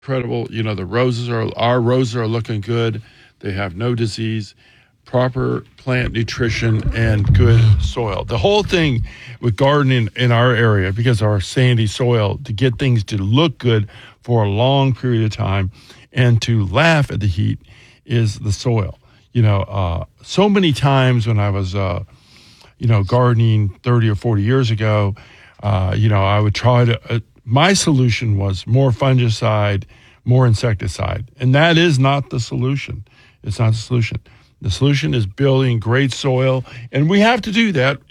incredible. The our roses are looking good. They have no disease, proper plant nutrition, and good soil. The whole thing with gardening in our area, because of our sandy soil, to get things to look good for a long period of time and to laugh at the heat is the soil. So many times when I was, gardening 30 or 40 years ago, I would try to, my solution was more fungicide, more insecticide. And that is not the solution. It's not the solution. The solution is building great soil. And we have to do that,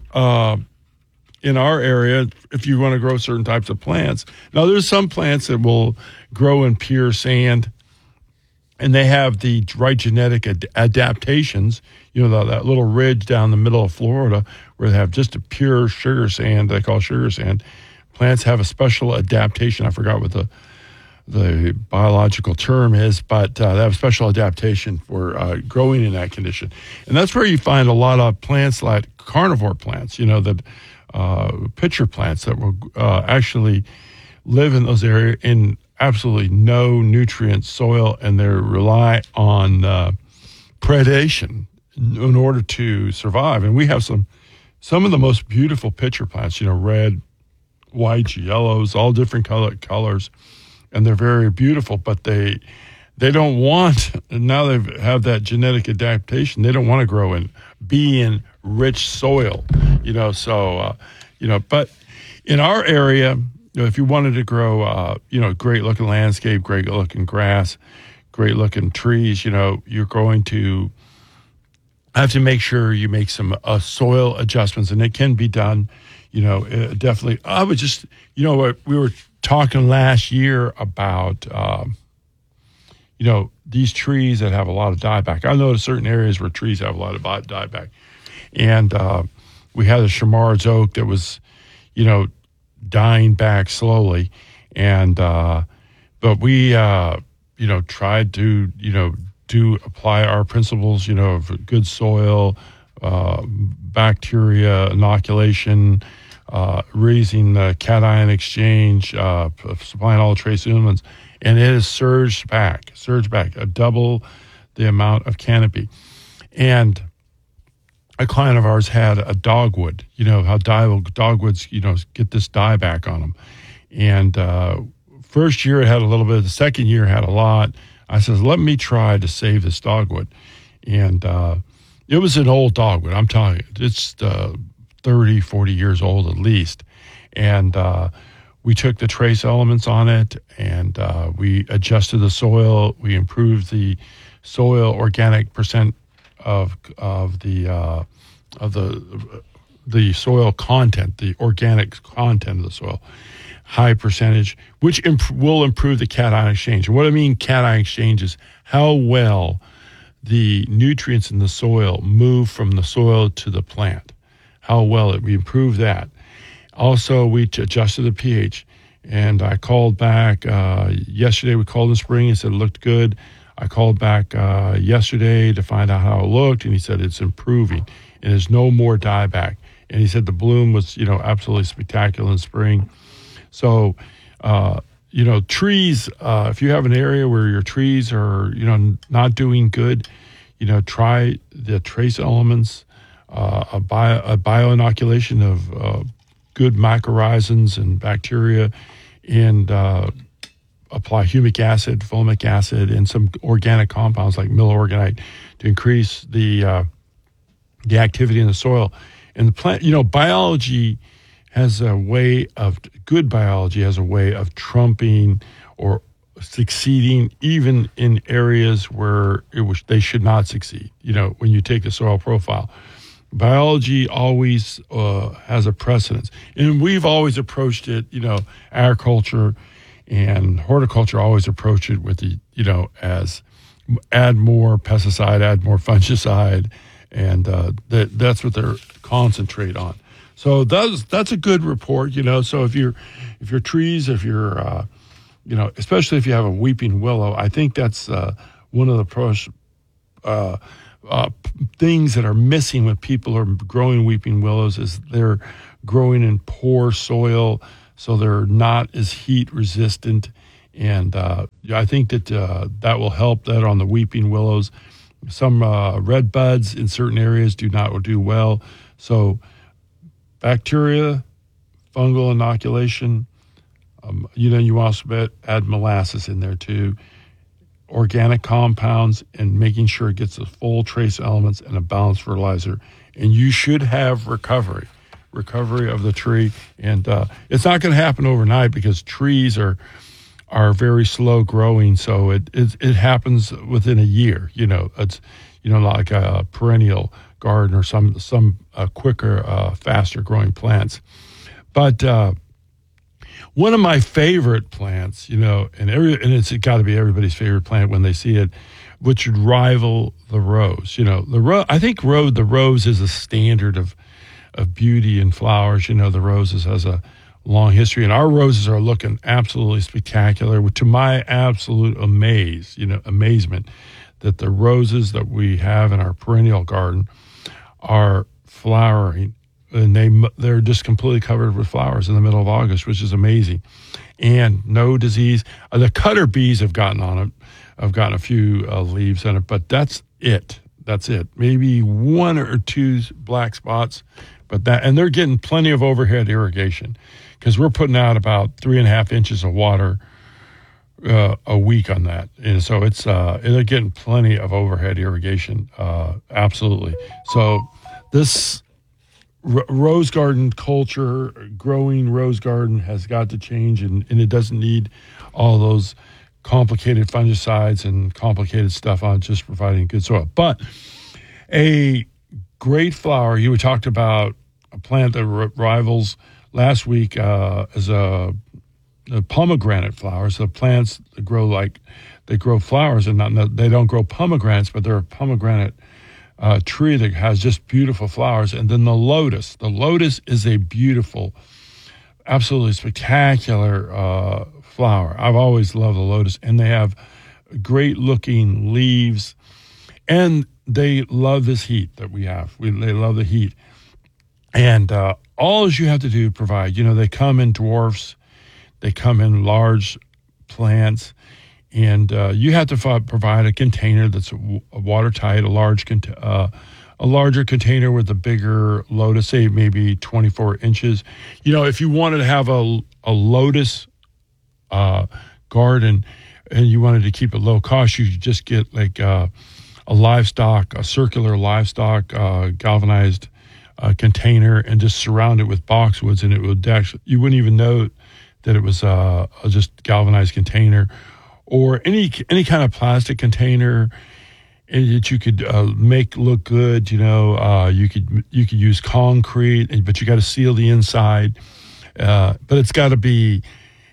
in our area if you want to grow certain types of plants. Now, there's some plants that will grow in pure sand, and they have the right genetic adaptations. That little ridge down the middle of Florida where they have just a pure sugar sand, they call sugar sand. Plants have a special adaptation. I forgot what the biological term is, but they have a special adaptation for growing in that condition. And that's where you find a lot of plants like carnivore plants, that pitcher plants that will actually live in those areas in absolutely no nutrient soil, and they rely on predation in order to survive. And we have some of the most beautiful pitcher plants, red, whites, yellows, all different colors, and they're very beautiful, but they don't want, now they have that genetic adaptation, they don't want to grow in, be in rich soil, but in our area, if you wanted to grow, great looking landscape, great looking grass, great looking trees, you're going to have to make sure you make some soil adjustments, and it can be done, definitely. I would just, what we were talking last year about, these trees that have a lot of dieback. I know certain areas where trees have a lot of dieback. And we had a Chamar's oak that was, dying back slowly. And, but we, tried to, apply our principles, of good soil, bacteria inoculation, raising the cation exchange, supplying all the trace elements, and it has surged back, double the amount of canopy. And a client of ours had a dogwood, how dogwoods, get this dieback on them. And first year it had a little bit, the second year had a lot. I said, let me try to save this dogwood. And it was an old dogwood. I'm telling you, it's 30, 40 years old at least. And we took the trace elements on it, and we adjusted the soil. We improved the soil organic percent of the soil content, the organic content of the soil, high percentage, which will improve the cation exchange. And what I mean cation exchange is how well the nutrients in the soil move from the soil to the plant. How well we improve that. Also, we adjusted the pH. And I called back yesterday. We called in spring and said it looked good. I called back yesterday to find out how it looked, and he said it's improving. And there's no more dieback. And he said the bloom was, absolutely spectacular in spring. So, trees, if you have an area where your trees are, not doing good, try the trace elements, a bioinoculation of good mycorrhizans and bacteria, and apply humic acid, fulmic acid, and some organic compounds like milorganite to increase the activity in the soil. And the plant, biology has a way of, good biology has a way of trumping or succeeding even in areas where they should not succeed, when you take the soil profile. Biology always has a precedence. And we've always approached it, agriculture and horticulture always approach it with the, as add more pesticide, add more fungicide, and that's what they're concentrate on. So that's a good report, So if your trees, especially if you have a weeping willow, I think that's one of the things that are missing when people are growing weeping willows is they're growing in poor soil, so they're not as heat resistant, And I think that that will help that on the weeping willows. Some red buds in certain areas do not do well. So bacteria, fungal inoculation. You also add molasses in there too. Organic compounds and making sure it gets the full trace elements and a balanced fertilizer. And you should have recovery of the tree. And it's not going to happen overnight because trees are very slow growing. So it happens within a year. It's like a perennial garden or some quicker, faster growing plants. But one of my favorite plants, and it's got to be everybody's favorite plant when they see it, which would rival the rose. I think the rose is a standard of beauty and flowers. The roses has a long history, and our roses are looking absolutely spectacular. To my absolute amazement, that the roses that we have in our perennial garden are flowering. And they're just completely covered with flowers in the middle of August, which is amazing, and no disease. The cutter bees have gotten on it. I've gotten a few leaves on it, but that's it. Maybe one or two black spots, and they're getting plenty of overhead irrigation because we're putting out about 3.5 inches of water a week on that, and so they're getting plenty of overhead irrigation. Absolutely. So this rose garden culture, growing rose garden has got to change, and it doesn't need all those complicated fungicides and complicated stuff on just providing good soil. But a great flower, you talked about a plant that rivals last week as the pomegranate flowers. The plants that grow flowers, and they don't grow pomegranates, but they're a pomegranate tree that has just beautiful flowers. And then the lotus. The lotus is a beautiful, absolutely spectacular flower. I've always loved the lotus, and they have great looking leaves, and they love this heat that we have. They love the heat. And all you have to do provide, they come in dwarfs, they come in large plants, and you have to provide a container that's watertight, a larger container with a bigger lotus, say maybe 24 inches. If you wanted to have a lotus garden and you wanted to keep it low cost, you could just get like a circular livestock galvanized container and just surround it with boxwoods, and it would you wouldn't even know that it was just galvanized container. Or any kind of plastic container that you could make look good. You could use concrete, but you got to seal the inside. But it's got to be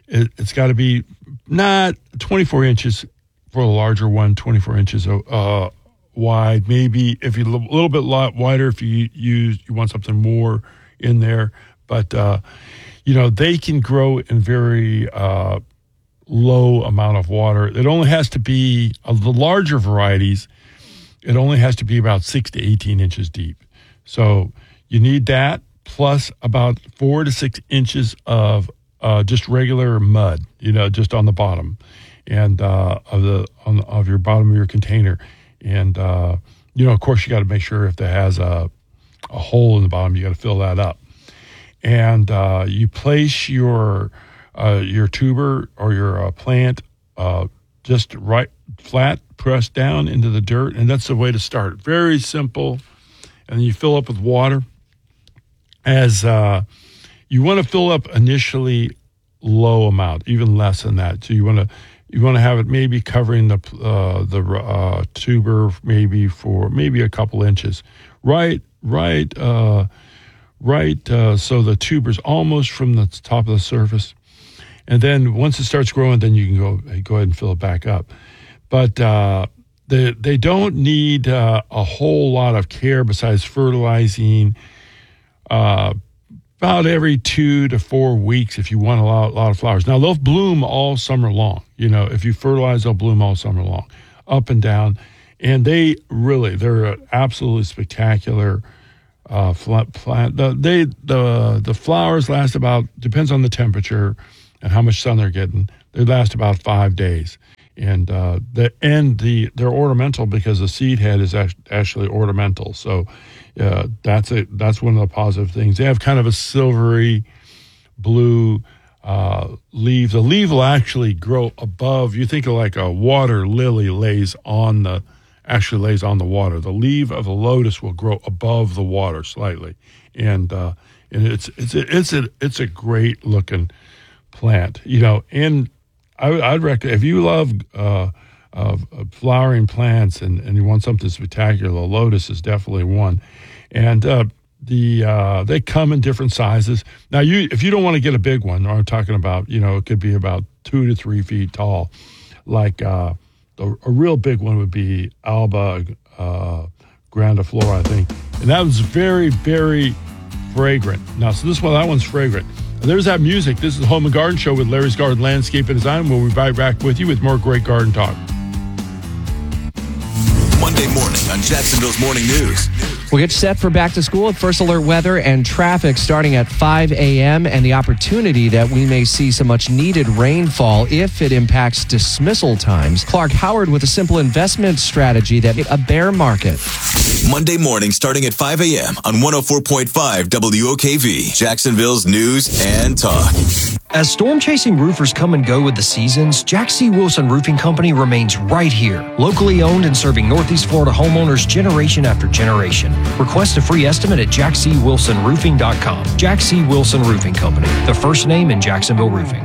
not 24 inches for the larger one, 24 inches wide. Maybe if you a little bit wider if you want something more in there. But they can grow in very low amount of water. It only has to be, of the larger varieties, it only has to be about 6 to 18 inches deep. So you need that plus about 4 to 6 inches of just regular mud, just on the bottom and of your bottom of your container. And of course you got to make sure if there has a hole in the bottom, you got to fill that up. And you place your tuber or your plant just right flat, pressed down into the dirt, and that's the way to start. Very simple. And then you fill up with water. As you want to fill up initially low amount, even less than that. So you want to have it maybe covering the tuber maybe for maybe a couple inches, right. So the tuber's almost from the top of the surface. And then once it starts growing, then you can go ahead and fill it back up. But they don't need a whole lot of care besides fertilizing about every 2 to 4 weeks if you want a lot of flowers. Now, they'll bloom all summer long. If you fertilize, they'll bloom all summer long, up and down. And they're an absolutely spectacular plant. The flowers last about, depends on the temperature and how much sun they're getting, They last about 5 days. And they're ornamental because the seed head is actually ornamental. So that's one of the positive things. They have kind of a silvery blue leaf. The leaf will actually grow above. You think of like a water lily lays on the water. The leaf of the lotus will grow above the water slightly, and it's a great looking plant. And I'd recommend, if you love flowering plants and you want something spectacular, the lotus is definitely one. And they come in different sizes. Now, if you don't want to get a big one, I'm talking about, it could be about 2 to 3 feet tall. Like a real big one would be Alba grandiflora, I think. And that was very, very fragrant. Now, so that one's fragrant. There's that music. This is the Home and Garden Show with Larry's Garden Landscape and Design. We'll be right back with you with more great garden talk. Monday morning on Jacksonville's Morning News. We'll get set for back to school at First Alert Weather and traffic starting at 5 a.m. and the opportunity that we may see some much needed rainfall if it impacts dismissal times. Clark Howard with a simple investment strategy that a bear market. Monday morning starting at 5 a.m. on 104.5 WOKV, Jacksonville's News and Talk. As storm-chasing roofers come and go with the seasons, Jack C. Wilson Roofing Company remains right here, locally owned and serving Northeast Florida homeowners generation after generation. Request a free estimate at jackcwilsonroofing.com. Jack C. Wilson Roofing Company, the first name in Jacksonville roofing.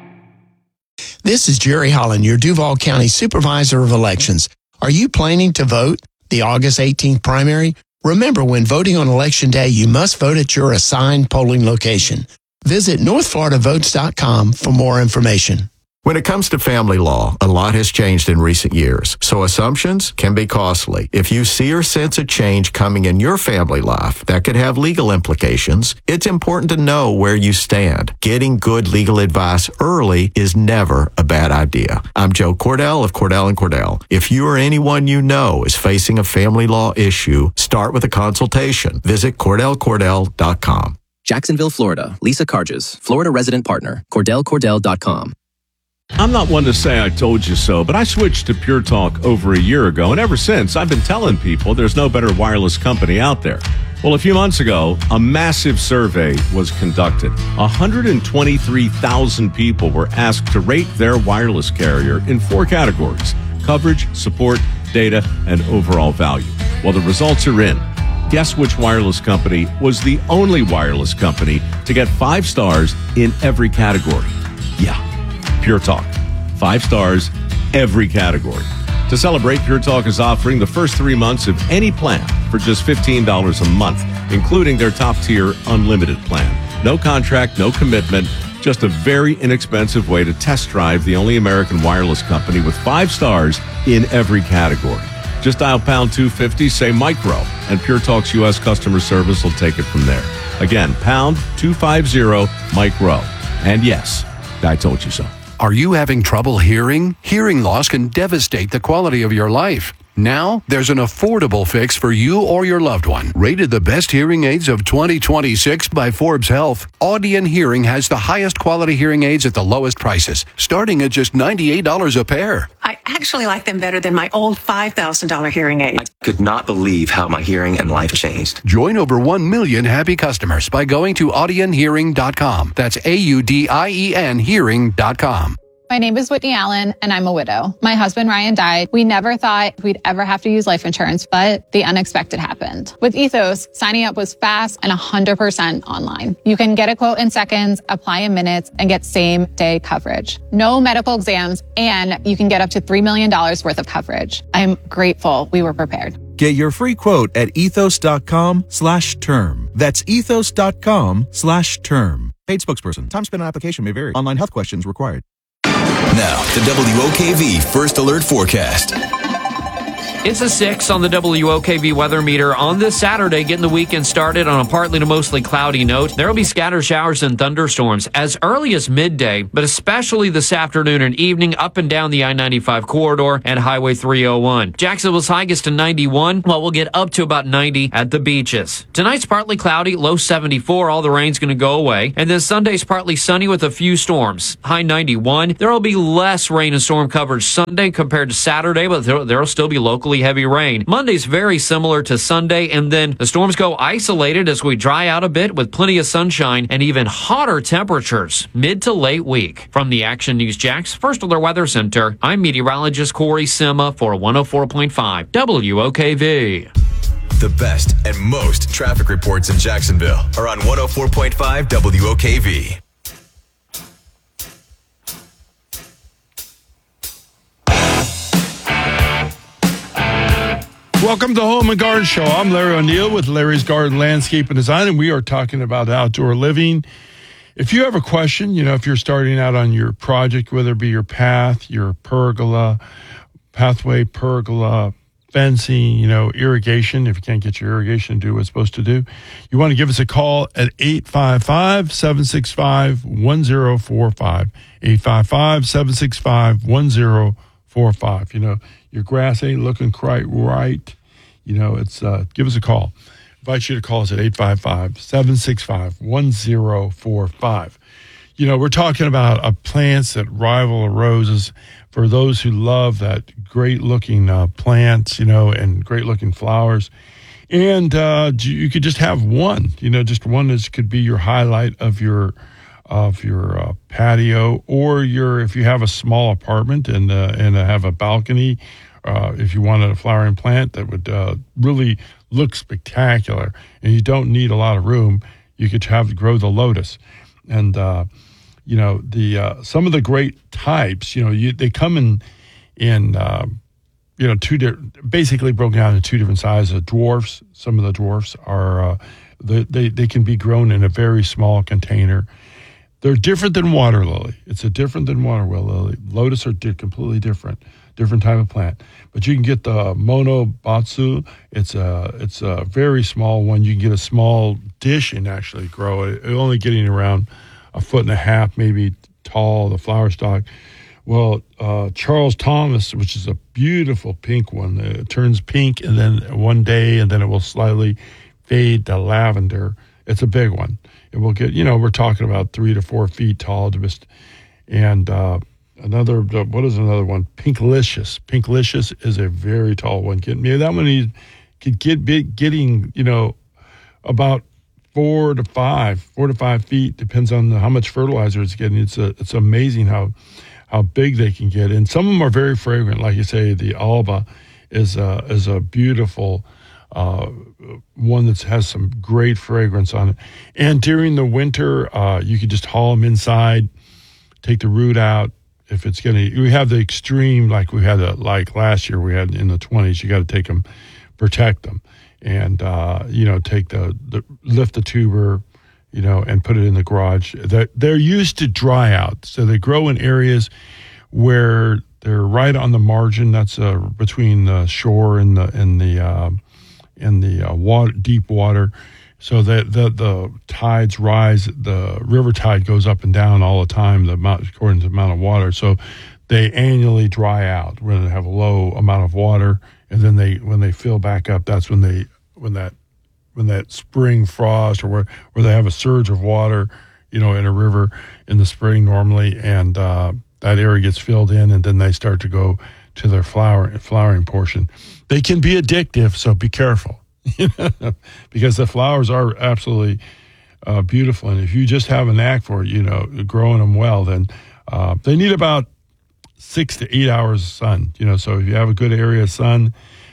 This is Jerry Holland, your Duval County Supervisor of Elections. Are you planning to vote the August 18th primary? Remember, when voting on Election Day, you must vote at your assigned polling location. Visit NorthFloridaVotes.com for more information. When it comes to family law, a lot has changed in recent years, so assumptions can be costly. If you see or sense a change coming in your family life that could have legal implications, it's important to know where you stand. Getting good legal advice early is never a bad idea. I'm Joe Cordell of Cordell & Cordell. If you or anyone you know is facing a family law issue, start with a consultation. Visit CordellCordell.com. Jacksonville, Florida. Lisa Carges, Florida resident partner. CordellCordell.com. I'm not one to say I told you so, but I switched to Pure Talk over a year ago, and ever since, I've been telling people there's no better wireless company out there. Well, a few months ago, a massive survey was conducted. 123,000 people were asked to rate their wireless carrier in 4 categories: coverage, support, data, and overall value. Well, the results are in. Guess which wireless company was the only wireless company to get 5 stars in every category? Yeah, Pure Talk. 5 stars, every category. To celebrate, Pure Talk is offering the first 3 months of any plan for just $15 a month, including their top-tier unlimited plan. No contract, no commitment, just a very inexpensive way to test drive the only American wireless company with 5 stars in every category. Just dial pound 250, say micro, and Pure Talk's U.S. customer service will take it from there. Again, pound 250 micro. And yes, I told you so. Are you having trouble hearing? Hearing loss can devastate the quality of your life. Now, there's an affordable fix for you or your loved one. Rated the best hearing aids of 2026 by Forbes Health, Audion Hearing has the highest quality hearing aids at the lowest prices, starting at just $98 a pair. I actually like them better than my old $5,000 hearing aid. I could not believe how my hearing and life changed. Join over 1 million happy customers by going to audionhearing.com. That's AUDIEN hearing.com. My name is Whitney Allen, and I'm a widow. My husband, Ryan, died. We never thought we'd ever have to use life insurance, but the unexpected happened. With Ethos, signing up was fast and 100% online. You can get a quote in seconds, apply in minutes, and get same-day coverage. No medical exams, and you can get up to $3 million worth of coverage. I'm grateful we were prepared. Get your free quote at ethos.com/term. That's ethos.com/term. Paid spokesperson. Time spent on application may vary. Online health questions required. Now, the WOKV First Alert Forecast. It's a 6 on the WOKV weather meter on this Saturday, getting the weekend started on a partly to mostly cloudy note. There will be scattered showers and thunderstorms as early as midday, but especially this afternoon and evening up and down the I-95 corridor and Highway 301. Jacksonville's high gets to 91, while we'll get up to about 90 at the beaches. Tonight's partly cloudy, low 74. All the rain's going to go away. And then Sunday's partly sunny with a few storms. High 91. There will be less rain and storm coverage Sunday compared to Saturday, but there will still be locally heavy rain. Monday's very similar to Sunday, and then the storms go isolated as we dry out a bit with plenty of sunshine and even hotter temperatures mid to late week. From the Action News Jax First Alert Weather Center, I'm meteorologist Corey Sima for 104.5 WOKV. The best and most traffic reports in Jacksonville are on 104.5 WOKV. Welcome to Home and Garden Show. I'm Larry O'Neill with Larry's Garden Landscape and Design, and we are talking about outdoor living. If you have a question, if you're starting out on your project, whether it be your path, your pergola, pathway, pergola, fencing, irrigation, if you can't get your irrigation to do what it's supposed to do, you want to give us a call at 855-765-1045. 855-765-1045. Your grass ain't looking quite right. It's give us a call. Invite you to call us at 855-765-1045. We're talking about plants that rival roses for those who love that great-looking plants, and great-looking flowers. And you could just have one, just one that could be your highlight of your patio, or if you have a small apartment and have a balcony, if you wanted a flowering plant that would really look spectacular, and you don't need a lot of room, you could grow the lotus. And some of the great types, they come in basically broken down into two different sizes. Dwarfs, some of the dwarfs are they can be grown in a very small container. They're different than water lily. It's different than water lily. Lotus are completely different type of plant. But you can get the monobatsu. It's a very small one. You can get a small dish and actually grow it. Only getting around 1.5 feet, maybe tall, the flower stalk. Well, Charles Thomas, which is a beautiful pink one, it turns pink and then one day, and then it will slightly fade to lavender. It's a big one. It will get, we're talking about 3 to 4 feet tall. And what is another one? Pinklicious. Pinklicious is a very tall one. That one could getting, about 4 to 5 feet, depends on how much fertilizer it's getting. It's amazing how big they can get. And some of them are very fragrant. Like you say, the Alba is a beautiful one that has some great fragrance on it. And during the winter, you could just haul them inside, take the root out. If it's we have the extreme, like we had like last year, we had in the 20s, you got to take them, protect them, and take lift the tuber, and put it in the garage. They're used to dry out, so they grow in areas where they're right on the margin. That's between the shore and the water, deep water, so that the tides rise. The river tide goes up and down all the time, according to the amount of water. So they annually dry out when they have a low amount of water, and then when they fill back up, that's when that spring frost, or where they have a surge of water, in a river in the spring normally, and that area gets filled in, and then they start to go to their flowering portion. They can be addictive, so be careful. Because the flowers are absolutely beautiful, and if you just have a knack for it, growing them well, then they need about 6 to 8 hours of sun. So if you have a good area of sun,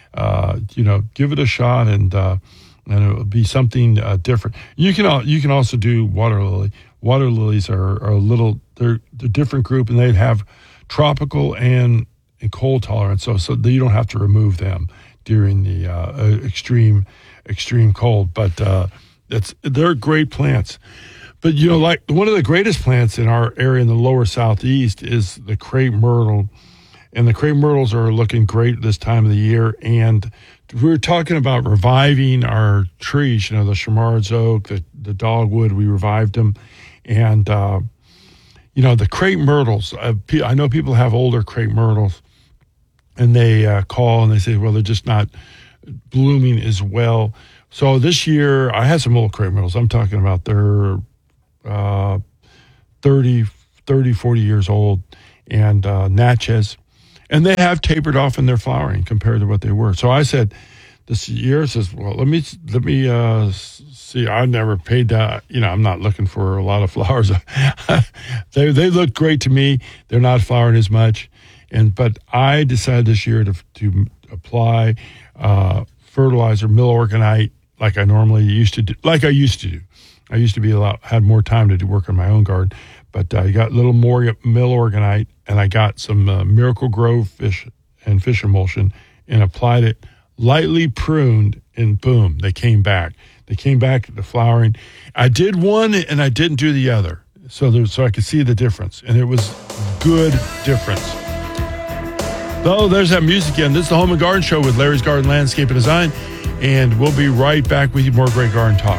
give it a shot, and it will be something different. You can also do water lily. Water lilies are they're a different group, and they have tropical and cold tolerance, so you don't have to remove them during the extreme cold, but they're great plants. But like one of the greatest plants in our area in the lower southeast is the crepe myrtle, And the crepe myrtles are looking great this time of the year. And we were talking about reviving our trees, the Chamards oak, the dogwood, we revived them. And, the crepe myrtles, I know people have older crepe myrtles, and they call and they say, well, they're just not blooming as well. So this year, I had some old crepe myrtles. I'm talking about they're 30, 40 years old, and Natchez. And they have tapered off in their flowering compared to what they were. So I said, this year says, well, let me see. I never paid that. I'm not looking for a lot of flowers. They look great to me. They're not flowering as much. But I decided this year to apply fertilizer, Milorganite, like I normally used to do. I used to had more time to work on my own garden. But I got a little more Milorganite, and I got some Miracle Grow fish emulsion and applied it, lightly pruned, and boom, they came back. They came back to flowering. I did one, and I didn't do the other, so I could see the difference, and it was good difference. So there's that music again. This is the Home and Garden Show with Larry's Garden Landscape and Design, and we'll be right back with you more great garden talk.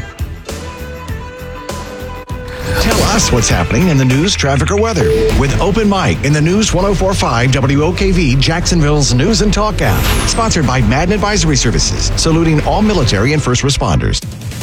Tell us what's happening in the news, traffic, or weather with Open Mic in the News 104.5 WOKV, Jacksonville's News and Talk app. Sponsored by Madden Advisory Services, saluting all military and first responders.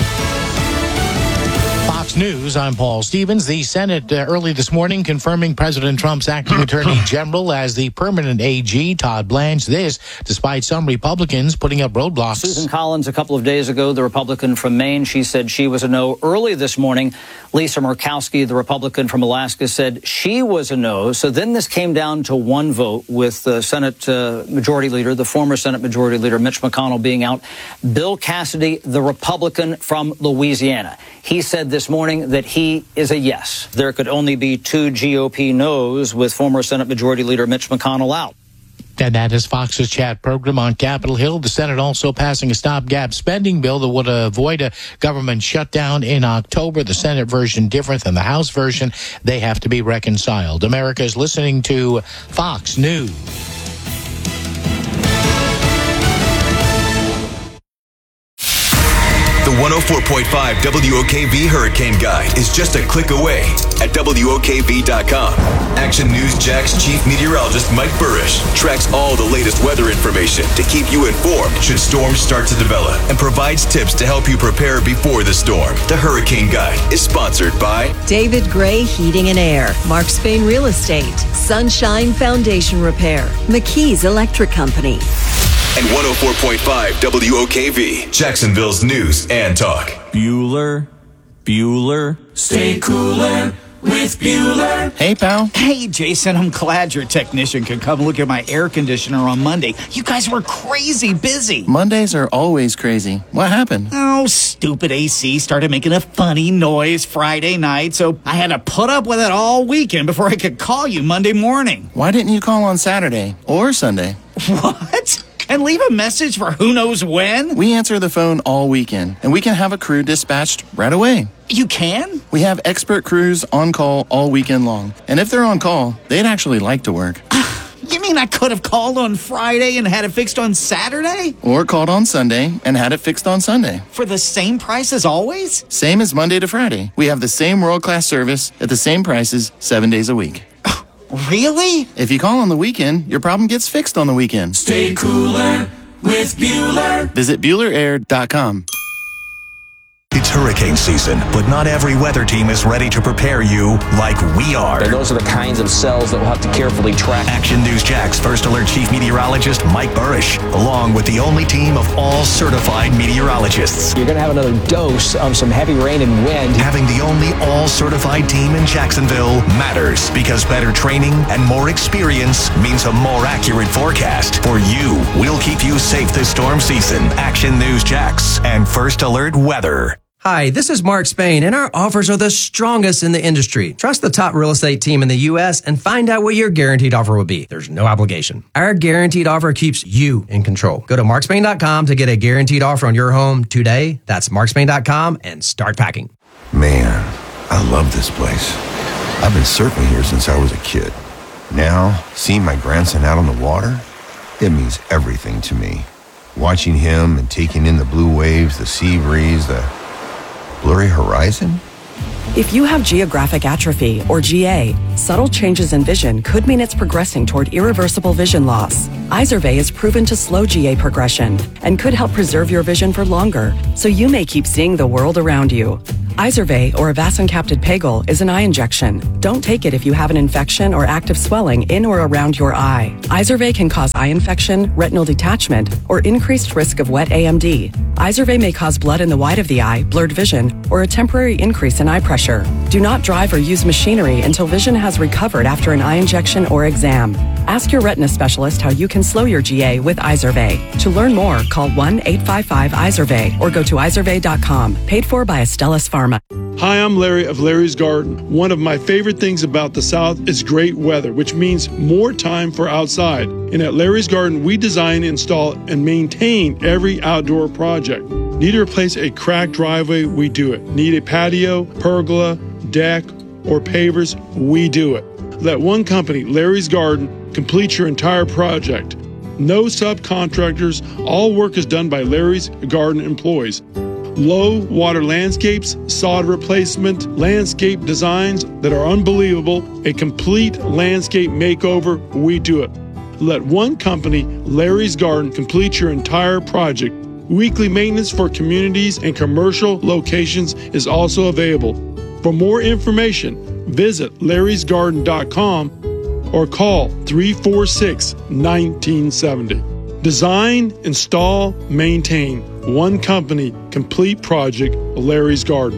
Fox News, I'm Paul Stevens. The Senate early this morning confirming President Trump's acting attorney general as the permanent AG, Todd Blanche. This, despite some Republicans putting up roadblocks. Susan Collins, a couple of days ago, the Republican from Maine, she said she was a no. Early this morning, Lisa Murkowski, the Republican from Alaska, said she was a no. So then this came down to one vote with the Senate Majority Leader, the former Senate Majority Leader, Mitch McConnell, being out. Bill Cassidy, the Republican from Louisiana. He said this morning that he is a yes. There could only be 2 GOP no's with former Senate Majority Leader Mitch McConnell out. And that is Fox's chat program on Capitol Hill. The Senate also passing a stopgap spending bill that would avoid a government shutdown in October. The Senate version different than the House version. They have to be reconciled. America is listening to Fox News. The 104.5 WOKV Hurricane Guide is just a click away at WOKV.com. Action News Jack's chief meteorologist Mike Burrish tracks all the latest weather information to keep you informed should storms start to develop and provides tips to help you prepare before the storm. The Hurricane Guide is sponsored by David Gray Heating and Air, Mark Spain Real Estate, Sunshine Foundation Repair, McKee's Electric Company. And 104.5 WOKV, Jacksonville's News and Talk. Bueller, stay cooler with Bueller. Hey, pal. Hey, Jason, I'm glad your technician could come look at my air conditioner on Monday. You guys were crazy busy. Mondays are always crazy. What happened? Oh, stupid AC started making a funny noise Friday night, so I had to put up with it all weekend before I could call you Monday morning. Why didn't you call on Saturday or Sunday? What? And leave a message for who knows when? We answer the phone all weekend, and we can have a crew dispatched right away. You can? We have expert crews on call all weekend long. And if they're on call, they'd actually like to work. You mean I could have called on Friday and had it fixed on Saturday? Or called on Sunday and had it fixed on Sunday. For the same price as always? Same as Monday to Friday. We have the same world-class service at the same prices 7 days a week. Really? If you call on the weekend, your problem gets fixed on the weekend. Stay cooler with Bueller. Visit BuellerAir.com. It's hurricane season, but not every weather team is ready to prepare you like we are. And those are the kinds of cells that we'll have to carefully track. Action News Jack's First Alert Chief Meteorologist Mike Burrish, along with the only team of all certified meteorologists. You're going to have another dose of some heavy rain and wind. Having the only all-certified team in Jacksonville matters because better training and more experience means a more accurate forecast. For you, we'll keep you safe this storm season. Action News Jax and First Alert Weather. Hi, this is Mark Spain, and our offers are the strongest in the industry. Trust the top real estate team in the U.S. and find out what your guaranteed offer will be. There's no obligation. Our guaranteed offer keeps you in control. Go to markspain.com to get a guaranteed offer on your home today. That's markspain.com and start packing. Man, I love this place. I've been surfing here since I was a kid. Now, seeing my grandson out on the water, it means everything to me. Watching him and taking in the blue waves, the sea breeze, the blurry horizon. If you have geographic atrophy, or GA, subtle changes in vision could mean it's progressing toward irreversible vision loss. Izervay is proven to slow GA progression and could help preserve your vision for longer, so you may keep seeing the world around you. Izervay, or avacincaptad pegol, is an eye injection. Don't take it if you have an infection or active swelling in or around your eye. Izervay can cause eye infection, retinal detachment, or increased risk of wet AMD. Izervay may cause blood in the white of the eye, blurred vision, or a temporary increase in eye pressure. Do not drive or use machinery until vision has recovered after an eye injection or exam. Ask your retina specialist how you can slow your GA with Izervay. To learn more, call 1-855-IZERVAY or go to izervay.com. Paid for by Astellas Pharma. Hi, I'm Larry of Larry's Garden. One of my favorite things about the South is great weather, which means more time for outside. And at Larry's Garden, we design, install, and maintain every outdoor project. Need to replace a cracked driveway? We do it. Need a patio, pergola, deck, or pavers? We do it. Let one company, Larry's Garden, complete your entire project. No subcontractors. All work is done by Larry's Garden employees. Low water landscapes, sod replacement, landscape designs that are unbelievable, a complete landscape makeover, we do it. Let one company, Larry's Garden, complete your entire project. Weekly maintenance for communities and commercial locations is also available. For more information, visit larrysgarden.com or call 346-1970. Design, install, maintain. One company, complete project, Larry's Garden.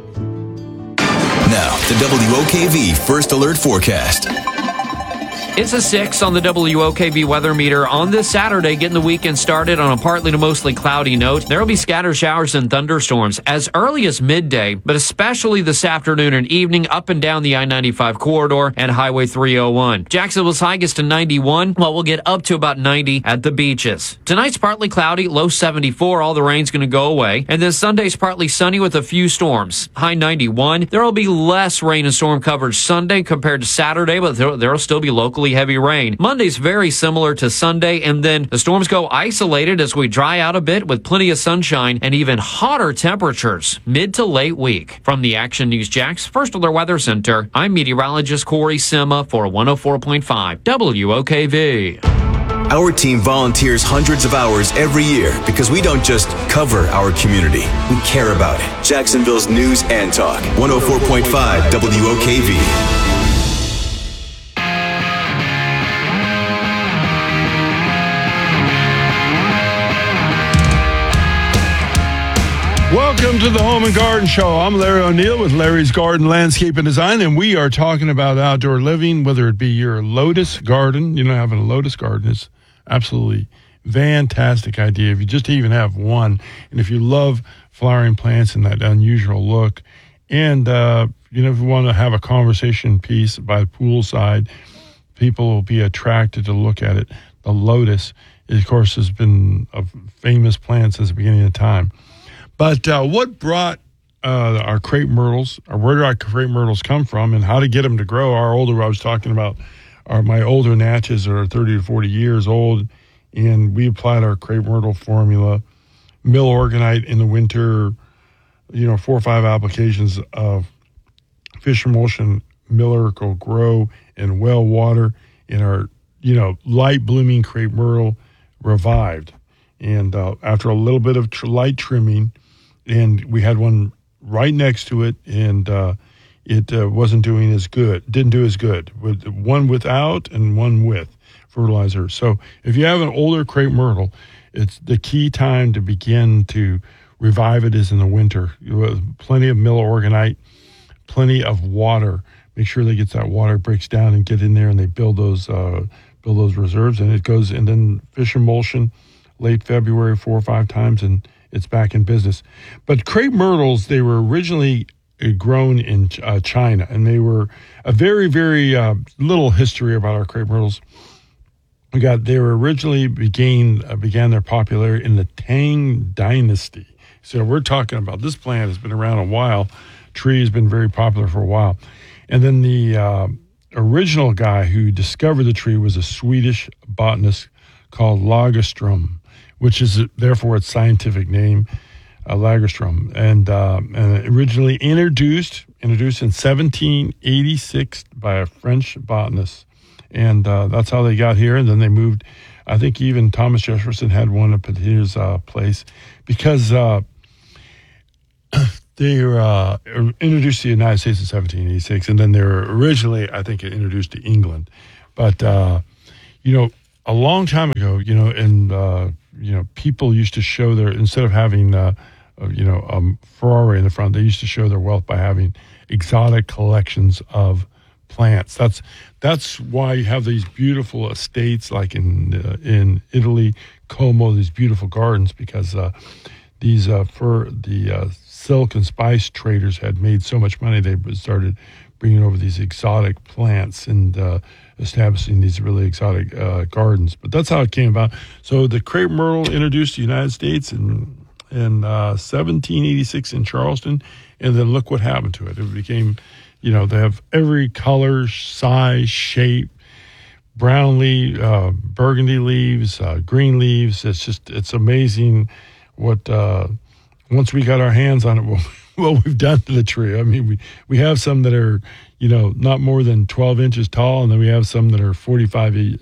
Now, the WOKV First Alert Forecast. It's a 6 on the WOKV weather meter on this Saturday, getting the weekend started on a partly to mostly cloudy note. There will be scattered showers and thunderstorms as early as midday, but especially this afternoon and evening up and down the I-95 corridor and Highway 301. Jacksonville's high gets to 91, while we'll get up to about 90 at the beaches. Tonight's partly cloudy, low 74. All the rain's going to go away. And then Sunday's partly sunny with a few storms. High 91. There will be less rain and storm coverage Sunday compared to Saturday, but there will still be locally heavy rain. Monday's very similar to Sunday, and then the storms go isolated as we dry out a bit with plenty of sunshine and even hotter temperatures mid to late week. From the Action News Jax First Alert Weather Center, I'm meteorologist Corey Sima for 104.5 WOKV. Our team volunteers hundreds of hours every year because we don't just cover our community, we care about it. Jacksonville's News and Talk, 104.5 WOKV. Welcome to the Home and Garden Show. I'm Larry O'Neill with Larry's Garden Landscape and Design, and we are talking about outdoor living, whether it be your lotus garden. You know, having a lotus garden is absolutely fantastic idea. If you just even have one, and if you love flowering plants and that unusual look, and if you want to have a conversation piece by the poolside, people will be attracted to look at it. The lotus, of course, has been a famous plant since the beginning of time. But what brought our crepe myrtles, or where did our crepe myrtles come from, and how to get them to grow? I was talking about my older natches that are 30 to 40 years old, and we applied our crepe myrtle formula, Milorganite in the winter, 4 or 5 applications of fish emulsion, Miracle Grow, and well water, and our, light blooming crepe myrtle revived. And after a little bit of light trimming, and we had one right next to it, and it wasn't doing as good. Didn't do as good with one without and one with fertilizer. So if you have an older crepe myrtle, it's the key time to begin to revive it is in the winter. Plenty of Milorganite, plenty of water. Make sure they get that water, breaks down, and get in there, and they build those reserves, and it goes. And then fish emulsion, late February, 4 or 5 times, and it's back in business. But crepe myrtles, they were originally grown in China, and they were a very, very little history about our crepe myrtles. They were originally began their popularity in the Tang Dynasty. So we're talking about this plant has been around a while. Tree has been very popular for a while. And then the original guy who discovered the tree was a Swedish botanist called Lagerström, which is therefore its scientific name, Lagerström, and originally introduced in 1786 by a French botanist, and that's how they got here. And then they moved. I think even Thomas Jefferson had one up at his place because they were introduced to the United States in 1786, and then they were originally, I think, introduced to England. But a long time ago, people used to show their, instead of having Ferrari in the front, they used to show their wealth by having exotic collections of plants. That's why you have these beautiful estates like in Italy, Como, these beautiful gardens, because these silk and spice traders had made so much money, they started bringing over these exotic plants and establishing these really exotic gardens. But that's how it came about. So the crepe myrtle introduced to the United States in 1786 in Charleston, and then look what happened to it. It became, they have every color, size, shape, brown leaf, burgundy leaves, green leaves. It's amazing what, once we got our hands on it, what we've done to the tree. I mean, we have some that are, not more than 12 inches tall, and then we have some that are 45 feet.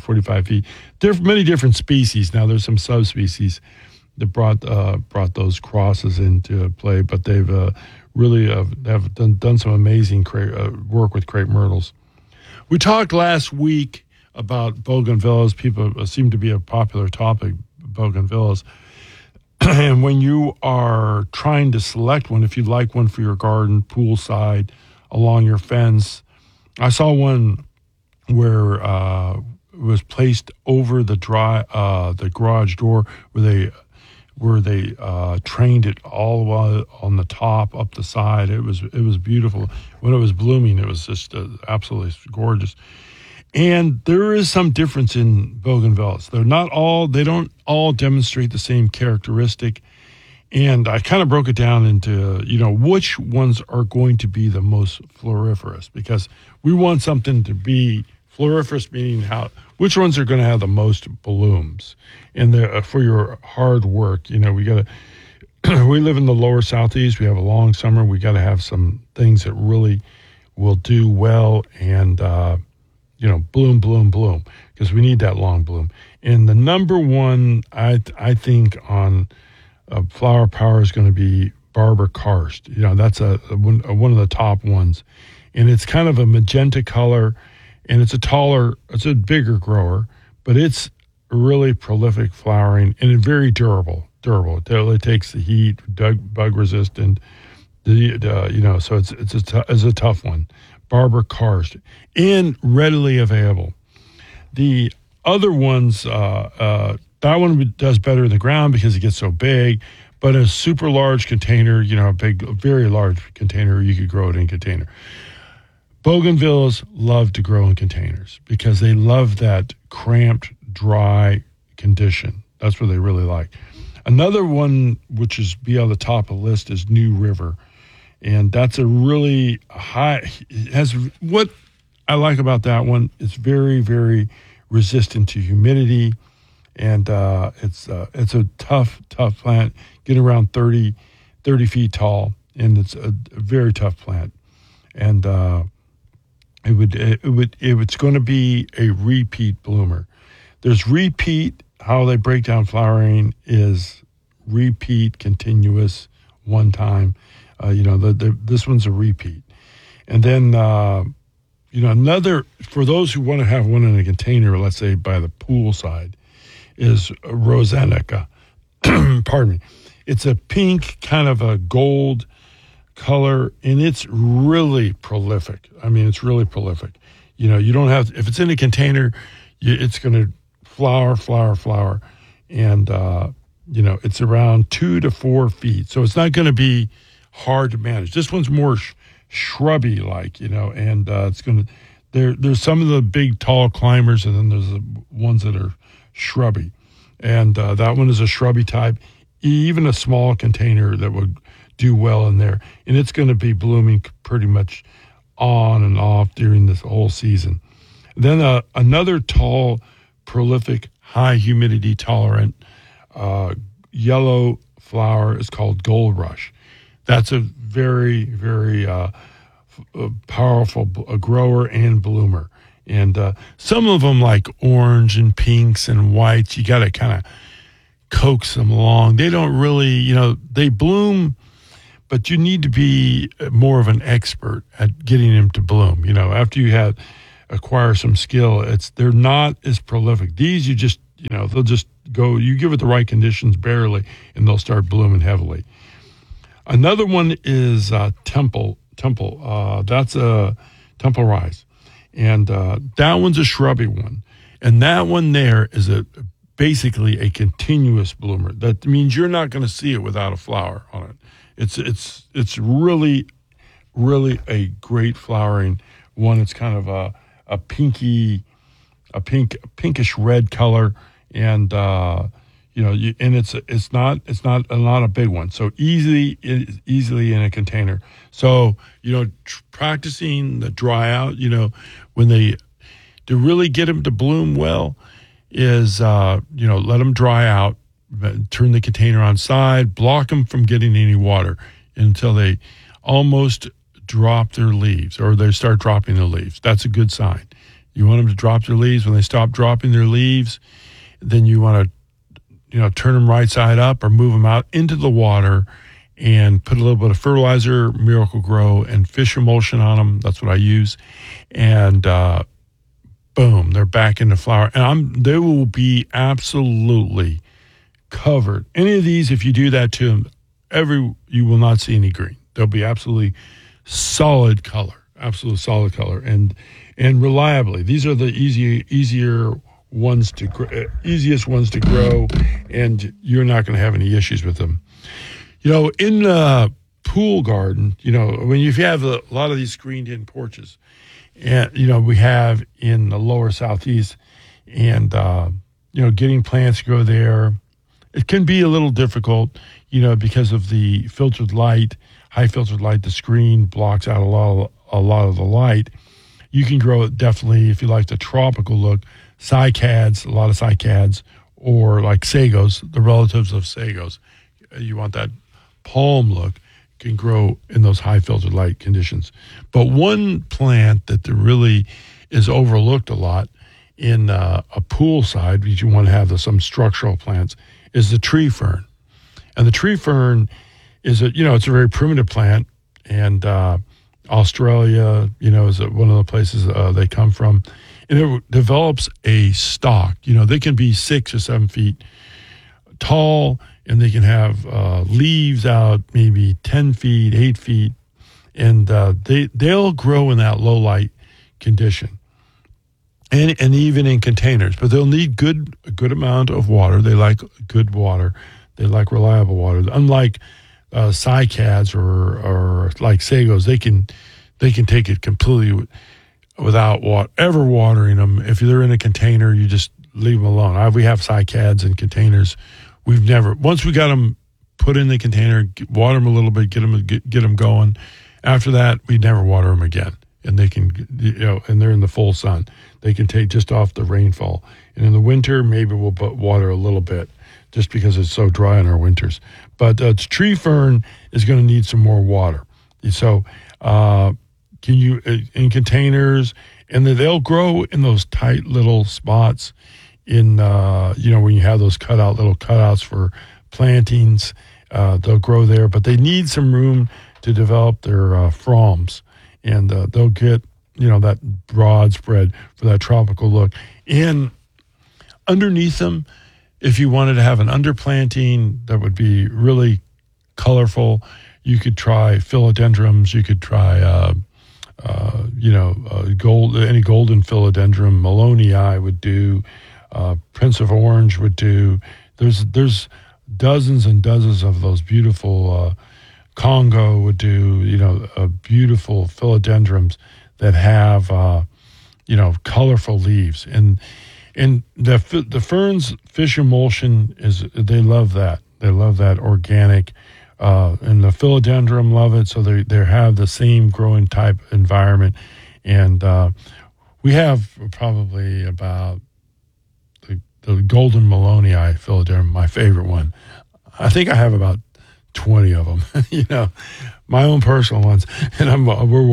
Many different species. Now, there's some subspecies that brought those crosses into play, but they've really have done some amazing work with crepe myrtles. We talked last week about bougainvilleas. People seem to be a popular topic, bougainvilleas. And when you are trying to select one, if you'd like one for your garden, poolside, along your fence, I saw one where it was placed over the garage door where they trained it all the way on the top, up the side. It was beautiful. When it was blooming, it was just absolutely gorgeous. And there is some difference in bougainvilleas. They don't all demonstrate the same characteristic. And I kind of broke it down into, which ones are going to be the most floriferous, because we want something to be floriferous, meaning which ones are going to have the most blooms. And for your hard work, we got to, we live in the lower southeast. We have a long summer. We got to have some things that really will do well and, bloom, bloom, bloom, because we need that long bloom. And the number one, I think, on flower power is going to be Barbara Karst. That's one of the top ones. And it's kind of a magenta color, and it's a bigger grower, but it's really prolific flowering and very durable. It totally takes the heat, bug resistant, so it's a tough one. Barbara Karst, and readily available. The other ones, that one does better in the ground because it gets so big, but a super large container, a very large container, you could grow it in a container. Bougainvilleas love to grow in containers because they love that cramped, dry condition. That's what they really like. Another one, which is be on the top of the list, is New River. And that's a really what I like about that one, it's very, very resistant to humidity. And it's a tough plant, getting around 30 feet tall. And it's a very tough plant. And it's going to be a repeat bloomer. There's repeat, how they break down flowering is repeat, continuous, one time. This one's a repeat. And then, another, for those who want to have one in a container, let's say by the pool side, is Rosanica. Pardon me. It's a pink, kind of a gold color, and it's really prolific. I mean, it's really prolific. You don't have, if it's in a container, it's going to flower. And, it's around 2 to 4 feet. So it's not going to be hard to manage. This one's more shrubby like, and it's going to, there's some of the big tall climbers, and then there's the ones that are shrubby. And that one is a shrubby type, even a small container that would do well in there. And it's going to be blooming pretty much on and off during this whole season. Then another tall, prolific, high humidity tolerant yellow flower is called Gold Rush. That's a very, very powerful grower and bloomer. And some of them, like orange and pinks and whites, you got to kind of coax them along. They don't really, they bloom, but you need to be more of an expert at getting them to bloom. After you acquire some skill, they're not as prolific. These you just, they'll just go, you give it the right conditions barely, and they'll start blooming heavily. Another one is Temple. That's a Temple Rise. And that one's a shrubby one. And that one there is basically a continuous bloomer. That means you're not going to see it without a flower on it. It's really, really a great flowering one. It's kind of a pinkish red color, and and it's not a big one. So easily in a container. So practicing the dry out. When to really get them to bloom well is let them dry out. Turn the container on side, block them from getting any water until they almost drop their leaves, or they start dropping their leaves. That's a good sign. You want them to drop their leaves. When they stop dropping their leaves, then you want to, turn them right side up or move them out into the water and put a little bit of fertilizer, Miracle-Gro, and fish emulsion on them. That's what I use. And boom, they're back into flower. And they will be absolutely covered. Any of these, if you do that to them, you will not see any green. They'll be absolutely solid color, and reliably. These are the easiest ones to grow, and you're not going to have any issues with them. In the pool garden, when you have a lot of these screened-in porches, and we have in the lower southeast, and getting plants to go there. It can be a little difficult, because of the filtered light, high filtered light. The screen blocks out a lot of the light. You can grow it definitely if you like the tropical look. Cycads, a lot of cycads, or like sagos, the relatives of sagos. You want that palm look, can grow in those high filtered light conditions. But one plant that really is overlooked a lot in a pool side, because you want to have some structural plants, is the tree fern. And the tree fern is it's a very primitive plant, and Australia, is one of the places they come from. And it develops a stalk. They can be 6 or 7 feet tall, and they can have leaves out maybe 10 feet, 8 feet, and they'll grow in that low light condition. And even in containers, but they'll need a good amount of water. They like good water. They like reliable water. Unlike cycads or like sagos, they can take it completely without ever watering them. If they're in a container, you just leave them alone. We have cycads in containers. Once we got them put in the container, water them a little bit, get them going. After that, we never water them again. And they can, and they're in the full sun. They can take just off the rainfall. And in the winter, maybe we'll put water a little bit, just because it's so dry in our winters. But tree fern is going to need some more water. So can you, in containers, and they'll grow in those tight little spots in, when you have those little cutouts for plantings, they'll grow there. But they need some room to develop their fronds. And they'll get, that broad spread for that tropical look. And underneath them, if you wanted to have an underplanting that would be really colorful, you could try philodendrons. You could try, any golden philodendron. Malonii would do. Prince of Orange would do. There's dozens and dozens of those beautiful. Congo would do, beautiful philodendrons that have, colorful leaves. And the ferns, fish emulsion they love that. They love that organic, And the philodendron love it, so they have the same growing type environment. And we have probably about the golden Malonii philodendron, my favorite one. I think I have about 20 of them, my own personal ones. And I'm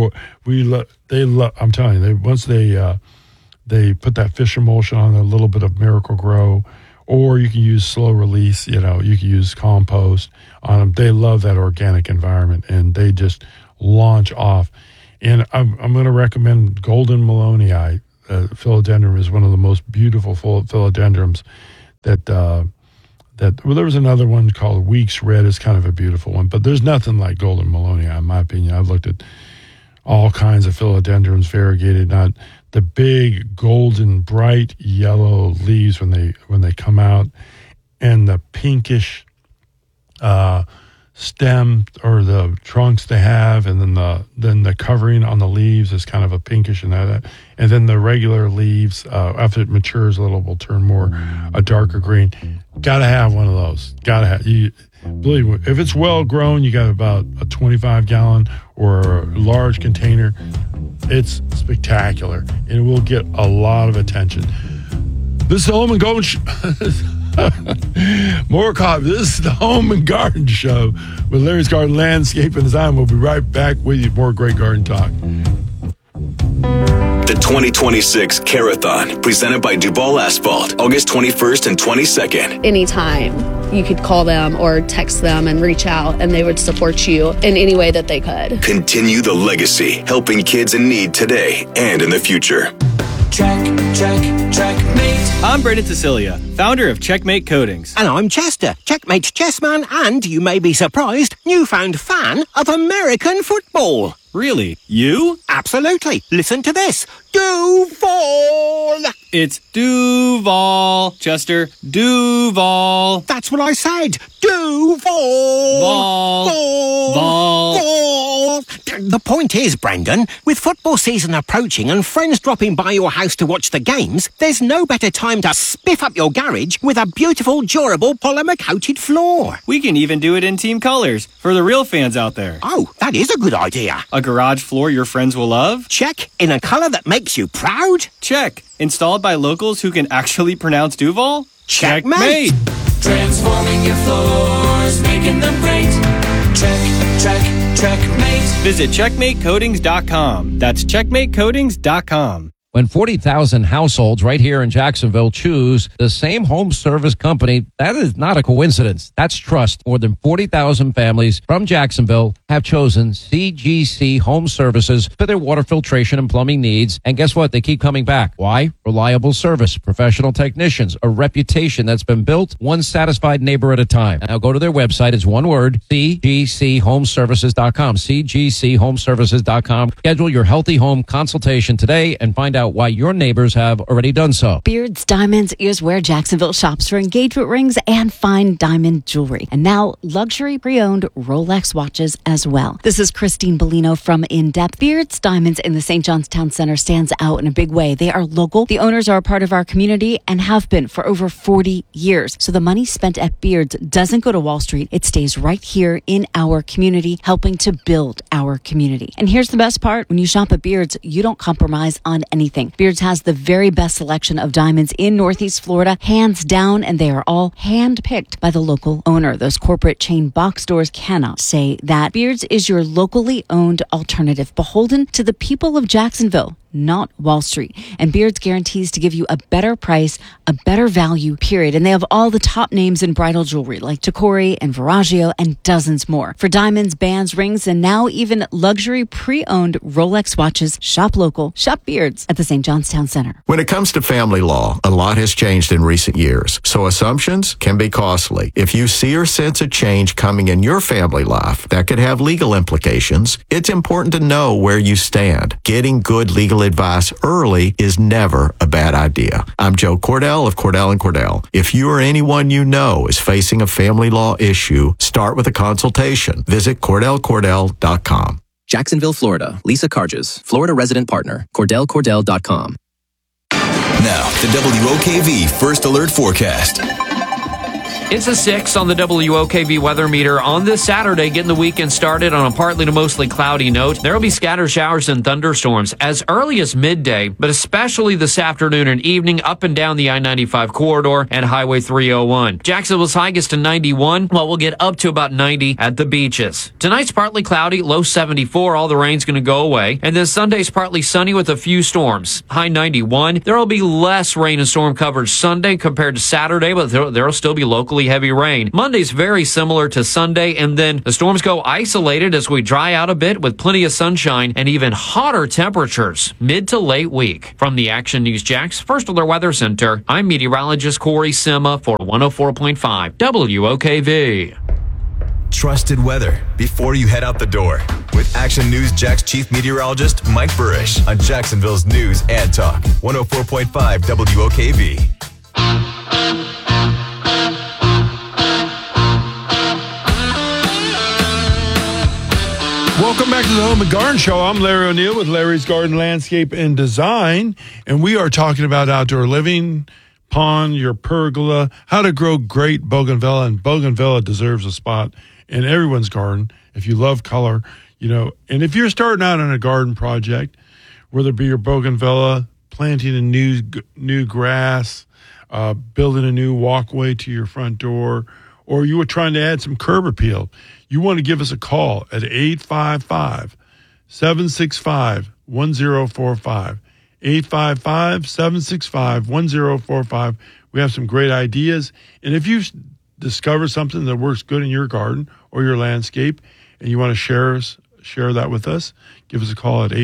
telling you, once they put that fish emulsion on a little bit of Miracle Grow, or you can use slow release, you can use compost on them. They love that organic environment, and they just launch off. And I'm going to recommend golden Malonii. Philodendron is one of the most beautiful philodendrons that there was another one called Weeks Red. It's kind of a beautiful one, but there's nothing like golden Malonii, in my opinion. I've looked at all kinds of philodendrons, variegated, not the big golden bright yellow leaves when they come out, and the pinkish stem or the trunks they have, and then the covering on the leaves is kind of a pinkish and that, and then the regular leaves after it matures a little will turn more a darker green. Got to have one of those. Got to have you. Believe me, if it's well grown, you got about a 25-gallon or a large container. It's spectacular, and it will get a lot of attention. This is the Home and Garden more coffee. This is the Home and Garden Show with Larry's Garden Landscape and Design. We'll be right back with you. More great garden talk. The 2026 Carathon, presented by Duval Asphalt, August 21st and 22nd. Anytime you could call them or text them and reach out, and they would support you in any way that they could. Continue the legacy, helping kids in need today and in the future. Checkmate. I'm Brendan Cecilia, founder of Checkmate Coatings. And I'm Chester, Checkmate's chessman, and, you may be surprised, newfound fan of American football. Really? You? Absolutely. Listen to this. Duval. It's Duval, Chester. Duval. That's what I said. Duval. Vol. The point is, Brendan, with football season approaching and friends dropping by your house to watch the games, there's no better time to spiff up your garage with a beautiful, durable, polymer-coated floor. We can even do it in team colors for the real fans out there. Oh, that is a good idea. A garage floor your friends will love? Check. In a color that makes you proud? Check. Installed by locals who can actually pronounce Duval? Checkmate. Transforming your floors, making them great. Checkmate. Visit checkmatecoatings.com. That's checkmatecoatings.com. When 40,000 households right here in Jacksonville choose the same home service company, that is not a coincidence. That's trust. More than 40,000 families from Jacksonville have chosen CGC Home Services for their water filtration and plumbing needs. And guess what? They keep coming back. Why? Reliable service, professional technicians, a reputation that's been built one satisfied neighbor at a time. Now go to their website. It's one word, cgchomeservices.com, cgchomeservices.com. Schedule your healthy home consultation today and find out why your neighbors have already done so. Beards Diamonds is where Jacksonville shops for engagement rings and fine diamond jewelry. And now luxury pre-owned Rolex watches as well. This is Christine Bellino from In Depth. Beards Diamonds in the St. John's Town Center stands out in a big way. They are local. The owners are a part of our community and have been for over 40 years. So the money spent at Beards doesn't go to Wall Street. It stays right here in our community, helping to build our community. And here's the best part. When you shop at Beards, you don't compromise on anything. Beards has the very best selection of diamonds in Northeast Florida, hands down, and they are all hand-picked by the local owner. Those corporate chain box stores cannot say that. Beards is your locally owned alternative, beholden to the people of Jacksonville, not Wall Street. And Beards guarantees to give you a better price, a better value, period. And they have all the top names in bridal jewelry like Tacori and Verragio and dozens more. For diamonds, bands, rings, and now even luxury pre-owned Rolex watches, shop local, shop Beards at the St. John's Town Center. When it comes to family law, a lot has changed in recent years, so assumptions can be costly. If you see or sense a change coming in your family life that could have legal implications, it's important to know where you stand. Getting good legal advice early is never a bad idea. I'm Joe Cordell of Cordell & Cordell. If you or anyone you know is facing a family law issue, start with a consultation. Visit CordellCordell.com. Jacksonville, Florida. Lisa Carges, Florida resident partner. CordellCordell.com. Now, the WOKV First Alert Forecast. It's a 6 on the WOKV weather meter on this Saturday, getting the weekend started on a partly to mostly cloudy note. There will be scattered showers and thunderstorms as early as midday, but especially this afternoon and evening up and down the I-95 corridor and Highway 301. Jacksonville's high gets to 91, while we'll get up to about 90 at the beaches. Tonight's partly cloudy, low 74. All the rain's going to go away. And then Sunday's partly sunny with a few storms. High 91. There will be less rain and storm coverage Sunday compared to Saturday, but there will still be locally heavy rain. Monday's very similar to Sunday, and then the storms go isolated as we dry out a bit with plenty of sunshine and even hotter temperatures mid to late week. From the Action News Jax First Alert Weather Center, I'm meteorologist Corey Sima for 104.5 WOKV. Trusted weather before you head out the door with Action News Jax Chief Meteorologist Mike Burrish on Jacksonville's News and Talk 104.5 WOKV. Welcome back to the Home and Garden Show. I'm Larry O'Neill with Larry's Garden Landscape and Design, and we are talking about outdoor living, pond, your pergola, how to grow great bougainvillea, and bougainvillea deserves a spot in everyone's garden if you love color, and if you're starting out on a garden project, whether it be your bougainvillea, planting a new grass, building a new walkway to your front door, or you were trying to add some curb appeal, you want to give us a call at 855-765-1045. 855-765-1045. We have some great ideas. And if you discover something that works good in your garden or your landscape and you want to share that with us, give us a call at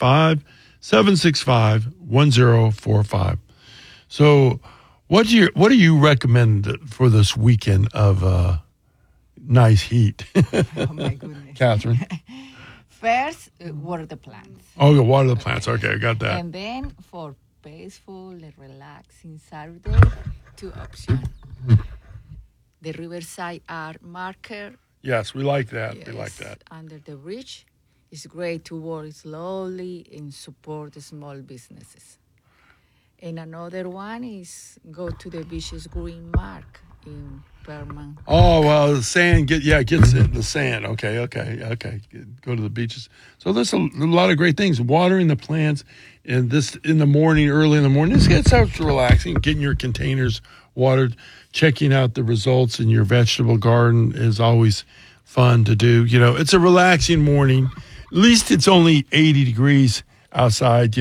855-765-1045. So what do you recommend for this weekend of nice heat? Oh, my goodness. Catherine? First, water the plants. Oh, you water the plants. Okay, I got that. And then for peaceful and relaxing Saturday, 2 options. The Riverside Art Marker. Yes, we like that. Yes, we like that. Under the bridge. It's great to work slowly and support the small businesses. And another one is go to the Beaches Green Mark in Perman. Oh, well, the sand gets in the sand. Okay. Go to the beaches. So there's a lot of great things. Watering the plants and this in the morning, early in the morning. It starts relaxing, getting your containers watered, checking out the results in your vegetable garden is always fun to do. It's a relaxing morning. At least it's only 80 degrees outside.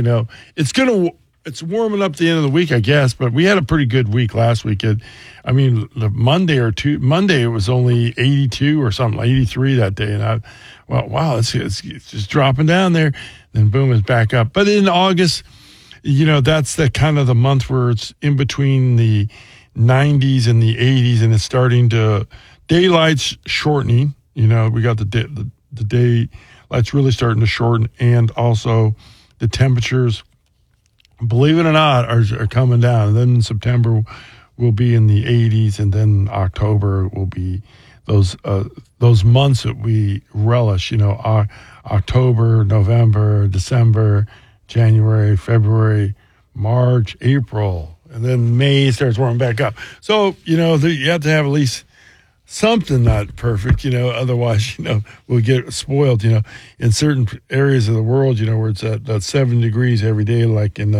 It's warming up the end of the week, I guess, but we had a pretty good week last weekend. I mean, Monday it was only 82 or something, 83 that day. And it's just dropping down there. Then boom, it's back up. But in August, that's the kind of the month where it's in between the 90s and the 80s, and it's starting to, daylight's shortening. We got the daylight's really starting to shorten, and also the temperatures, believe it or not, are coming down. And then in September, we'll be in the 80s, and then October will be those months that we relish. October, November, December, January, February, March, April, and then May starts warming back up. So you have to have at least something not perfect. Otherwise, we'll get spoiled. In certain areas of the world, where it's at 7 degrees every day, like in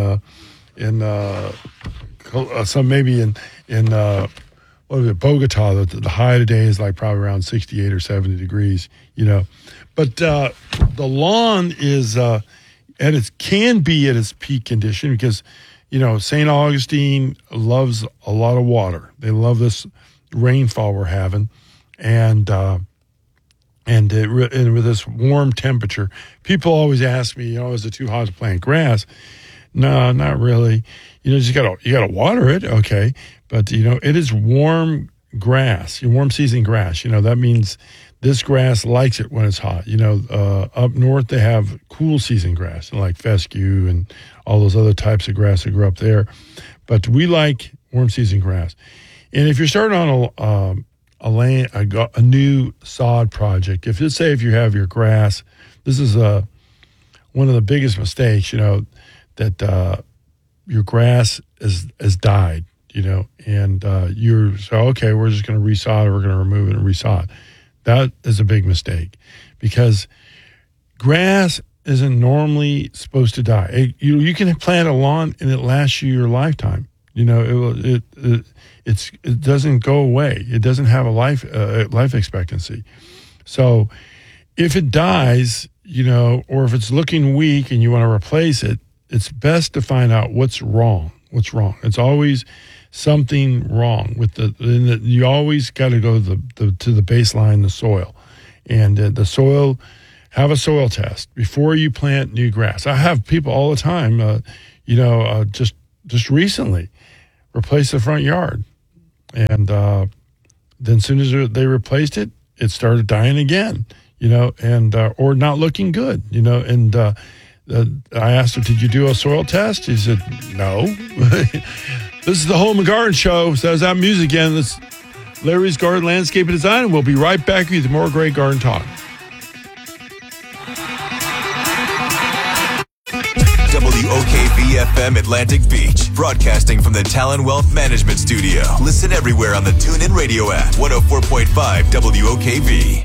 some maybe in Bogota, the high today is like probably around 68 or 70 degrees. But the lawn is can be at its peak condition because St. Augustine loves a lot of water. They love this rainfall we're having, and with this warm temperature, people always ask me, is it too hot to plant grass? No, not really. You gotta water it, okay, but it is warm grass, your warm season grass. That means this grass likes it when it's hot. Up north they have cool season grass like fescue and all those other types of grass that grow up there, but we like warm season grass. And if you're starting on a new sod project, if you have your grass, this is one of the biggest mistakes, that your grass is died. and you're okay, we're just going to resod it, we're going to remove it and resod. That is a big mistake, because grass isn't normally supposed to die. You can plant a lawn and it lasts you your lifetime. It doesn't go away. It doesn't have a life expectancy. So if it dies, or if it's looking weak and you want to replace it, it's best to find out what's wrong. It's always something wrong with you always got to go to the baseline, the soil, and the soil. Have a soil test before you plant new grass. I have people all the time, just recently replace the front yard, and then as soon as they replaced it, it started dying again, and or not looking good, and I asked him, "Did you do a soil test?" He said, "No." This is the Home and Garden Show. So that music again. This is Larry's Garden Landscape and Design, and we'll be right back with more great garden talk. WOKV-FM Atlantic Beach, broadcasting from the Talon Wealth Management Studio. Listen everywhere on the TuneIn Radio app. 104.5 WOKV.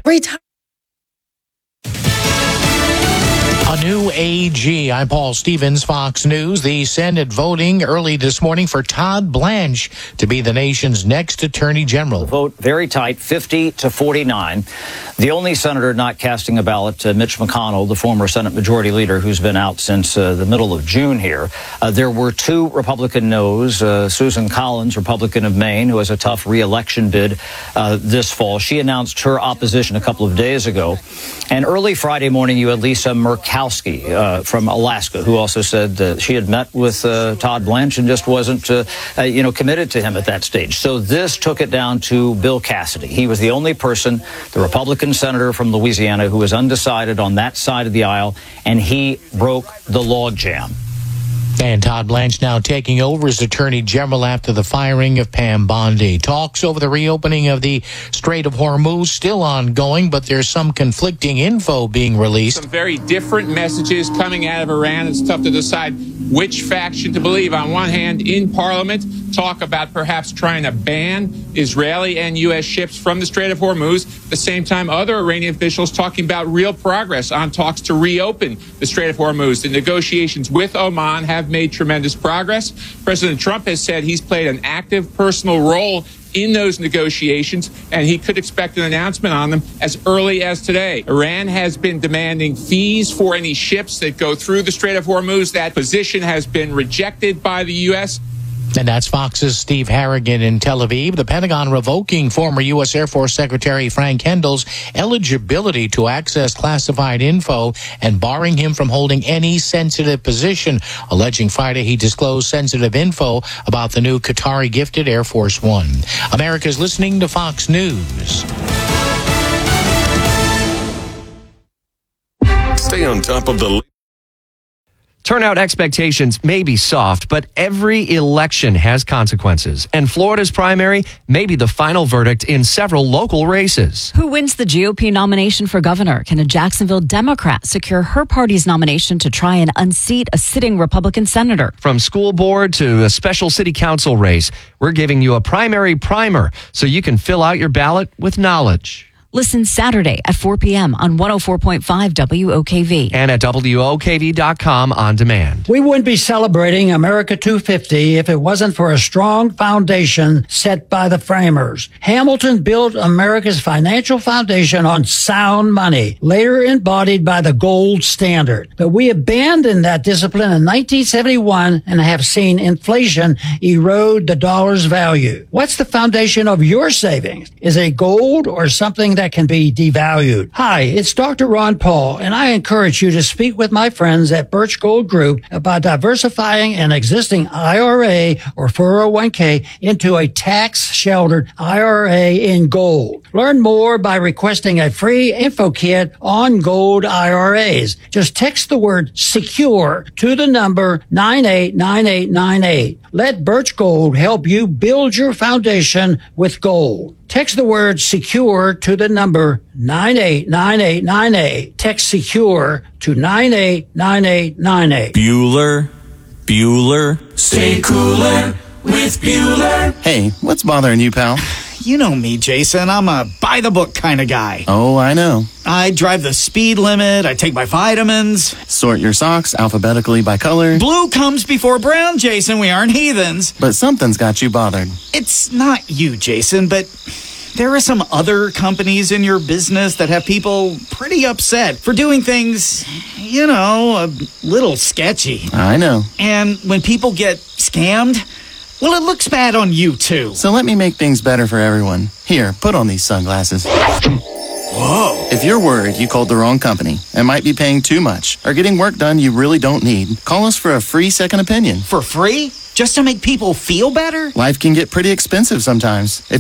A new AG. I'm Paul Stevens, Fox News. The Senate voting early this morning for Todd Blanche to be the nation's next Attorney General. The vote very tight, 50-49. The only senator not casting a ballot, Mitch McConnell, the former Senate Majority Leader, who's been out since the middle of June here. There were two Republican no's. Susan Collins, Republican of Maine, who has a tough re-election bid this fall. She announced her opposition a couple of days ago. And early Friday morning, you had Lisa Murkowski from Alaska, who also said that she had met with Todd Blanche and just wasn't, committed to him at that stage. So this took it down to Bill Cassidy. He was the only person, the Republican senator from Louisiana, who was undecided on that side of the aisle, and he broke the logjam. And Todd Blanche now taking over as Attorney General after the firing of Pam Bondi. Talks over the reopening of the Strait of Hormuz still ongoing, but there's some conflicting info being released. Some very different messages coming out of Iran. It's tough to decide which faction to believe. On one hand, in Parliament, talk about perhaps trying to ban Israeli and U.S. ships from the Strait of Hormuz. At the same time, other Iranian officials talking about real progress on talks to reopen the Strait of Hormuz. The negotiations with Oman have made tremendous progress. President Trump has said he's played an active personal role in those negotiations, and he could expect an announcement on them as early as today. Iran has been demanding fees for any ships that go through the Strait of Hormuz. That position has been rejected by the U.S. And that's Fox's Steve Harrigan in Tel Aviv. The Pentagon revoking former U.S. Air Force Secretary Frank Hendel's eligibility to access classified info and barring him from holding any sensitive position, alleging Friday he disclosed sensitive info about the new Qatari-gifted Air Force One. America's listening to Fox News. Stay on top of the... Turnout expectations may be soft, but every election has consequences. And Florida's primary may be the final verdict in several local races. Who wins the GOP nomination for governor? Can a Jacksonville Democrat secure her party's nomination to try and unseat a sitting Republican senator? From school board to a special city council race, we're giving you a primary primer so you can fill out your ballot with knowledge. Listen Saturday at 4 p.m. on 104.5 WOKV. And at WOKV.com on demand. We wouldn't be celebrating America 250 if it wasn't for a strong foundation set by the framers. Hamilton built America's financial foundation on sound money, later embodied by the gold standard. But we abandoned that discipline in 1971 and have seen inflation erode the dollar's value. What's the foundation of your savings? Is it gold or something that can be devalued? Hi, it's Dr. Ron Paul, and I encourage you to speak with my friends at Birch Gold Group about diversifying an existing IRA or 401k into a tax-sheltered IRA in gold. Learn more by requesting a free info kit on gold IRAs. Just text the word SECURE to the number 989898. Let Birch Gold help you build your foundation with gold. Text the word SECURE to the number 989898. Text SECURE to 989898. Bueller, stay cooler with Bueller. Hey, what's bothering you, pal? You know me, Jason. I'm a by-the-book kind of guy. Oh, I know. I drive the speed limit. I take my vitamins. Sort your socks alphabetically by color. Blue comes before brown, Jason. We aren't heathens. But something's got you bothered. It's not you, Jason, but there are some other companies in your business that have people pretty upset for doing things, you know, a little sketchy. I know. And when people get scammed, well, it looks bad on you, too. So let me make things better for everyone. Here, put on these sunglasses. Whoa. If you're worried you called the wrong company and might be paying too much or getting work done you really don't need, call us for a free second opinion. For free? Just to make people feel better? Life can get pretty expensive sometimes. If